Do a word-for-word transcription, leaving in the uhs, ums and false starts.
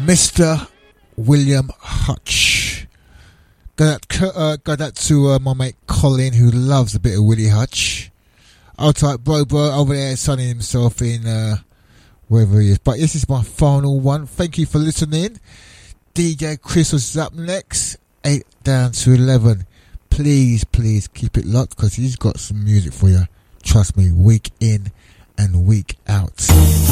Mister William Hutch. Got that, uh, got that to uh, my mate Colin, who loves a bit of Willie Hutch. I'll type bro bro over there sunning himself in uh, wherever he is. But this is my final one. Thank you for listening. D J Chris was up next, eight down to eleven. Please, please keep it locked because he's got some music for you. Trust me, week in and week out.